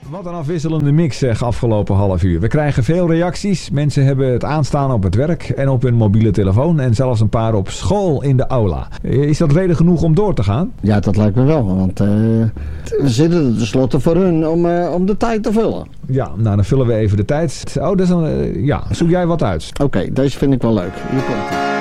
Wat een afwisselende mix zeg, afgelopen half uur. We krijgen veel reacties. Mensen hebben het aanstaan op het werk en op hun mobiele telefoon. En zelfs een paar op school in de aula. Is dat reden genoeg om door te gaan? Ja, dat lijkt me wel. Want we zitten er tenslotte voor hun om de tijd te vullen. Ja, nou dan vullen we even de tijd. Oh, dat is dan, zoek jij wat uit? Oké, deze vind ik wel leuk. Hier komt ie.